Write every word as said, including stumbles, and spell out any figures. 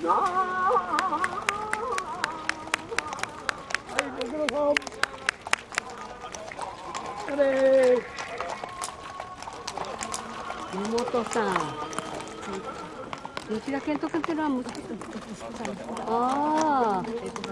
ご苦労さん。あれ。 妹さん。吉田健人君っていうのは息子さん。ああ。